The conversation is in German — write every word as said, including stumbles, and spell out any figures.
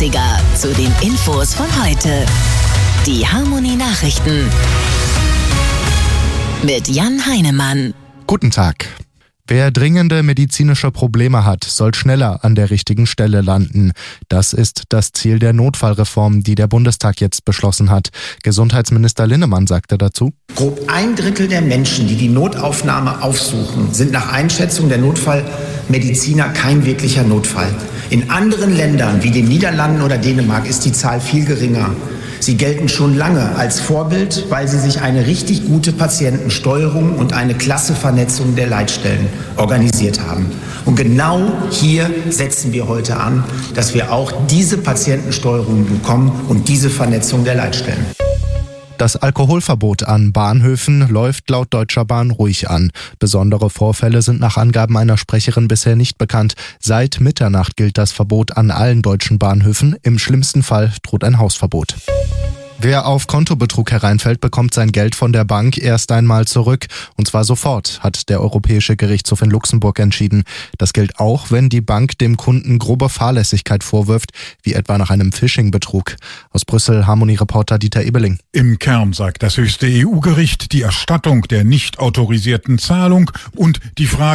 dreißiger zu den Infos von heute. Die Harmonie Nachrichten mit Jan Heinemann. Guten Tag. Wer dringende medizinische Probleme hat, soll schneller an der richtigen Stelle landen. Das ist das Ziel der Notfallreform, die der Bundestag jetzt beschlossen hat. Gesundheitsminister Linnemann sagte dazu: Grob ein Drittel der Menschen, die die Notaufnahme aufsuchen, sind nach Einschätzung der Notfallmediziner kein wirklicher Notfall. In anderen Ländern wie den Niederlanden oder Dänemark ist die Zahl viel geringer. Sie gelten schon lange als Vorbild, weil sie sich eine richtig gute Patientensteuerung und eine klasse Vernetzung der Leitstellen organisiert haben. Und genau hier setzen wir heute an, dass wir auch diese Patientensteuerung bekommen und diese Vernetzung der Leitstellen. Das Alkoholverbot an Bahnhöfen läuft laut Deutscher Bahn ruhig an. Besondere Vorfälle sind nach Angaben einer Sprecherin bisher nicht bekannt. Seit Mitternacht gilt das Verbot an allen deutschen Bahnhöfen. Im schlimmsten Fall droht ein Hausverbot. Wer auf Kontobetrug hereinfällt, bekommt sein Geld von der Bank erst einmal zurück. Und zwar sofort, hat der Europäische Gerichtshof in Luxemburg entschieden. Das gilt auch, wenn die Bank dem Kunden grobe Fahrlässigkeit vorwirft, wie etwa nach einem Phishing-Betrug. Aus Brüssel, Harmonie-Reporter Dieter Ebeling. Im Kern sagt das höchste E U-Gericht, die Erstattung der nicht autorisierten Zahlung und die Frage,